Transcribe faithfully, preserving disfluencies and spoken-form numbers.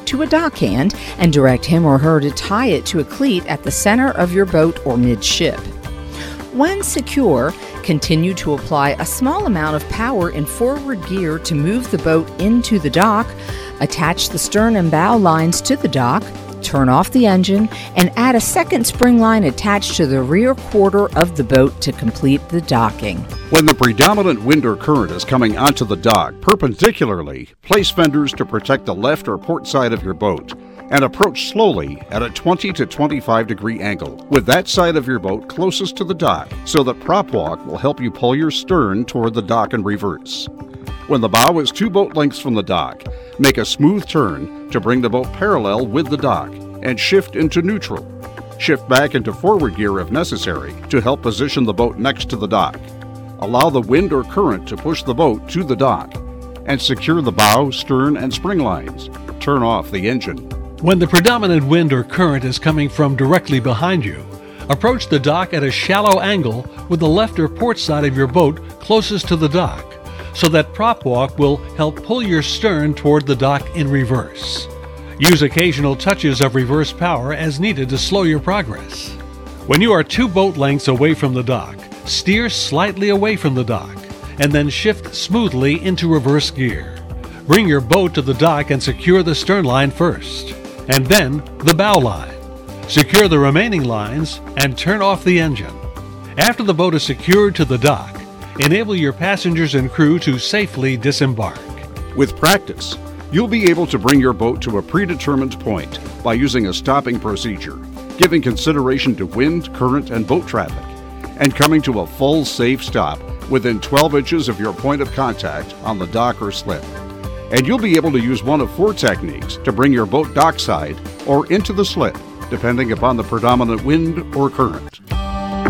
to a dockhand and direct him or her to tie it to a cleat at the center of your boat or midship. When secure, continue to apply a small amount of power in forward gear to move the boat into the dock, attach the stern and bow lines to the dock, turn off the engine, and add a second spring line attached to the rear quarter of the boat to complete the docking. When the predominant wind or current is coming onto the dock perpendicularly, place fenders to protect the left or port side of your boat and approach slowly at a twenty to twenty-five degree angle with that side of your boat closest to the dock so that prop walk will help you pull your stern toward the dock in reverse. When the bow is two boat lengths from the dock, make a smooth turn to bring the boat parallel with the dock and shift into neutral. Shift back into forward gear if necessary to help position the boat next to the dock. Allow the wind or current to push the boat to the dock and secure the bow, stern, and spring lines. Turn off the engine. When the predominant wind or current is coming from directly behind you, approach the dock at a shallow angle with the left or port side of your boat closest to the dock, so that prop walk will help pull your stern toward the dock in reverse. Use occasional touches of reverse power as needed to slow your progress. When you are two boat lengths away from the dock, steer slightly away from the dock and then shift smoothly into reverse gear. Bring your boat to the dock and secure the stern line first, and then the bow line. Secure the remaining lines and turn off the engine. After the boat is secured to the dock, enable your passengers and crew to safely disembark. With practice, you'll be able to bring your boat to a predetermined point by using a stopping procedure, giving consideration to wind, current, and boat traffic, and coming to a full safe stop within twelve inches of your point of contact on the dock or slip. And you'll be able to use one of four techniques to bring your boat dockside or into the slip, depending upon the predominant wind or current.